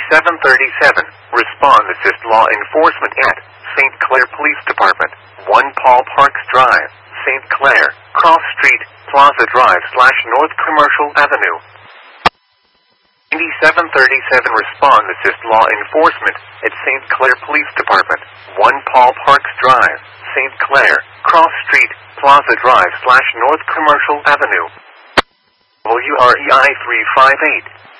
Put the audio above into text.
737, respond assist law enforcement at St. Clair Police Department, 1 Paul Parks Drive, St. Clair, Cross Street, Plaza Drive / North Commercial Avenue. 737, respond assist law enforcement at St. Clair Police Department, 1 Paul Parks Drive, St. Clair, Cross Street, Plaza Drive / North Commercial Avenue. WREI 358.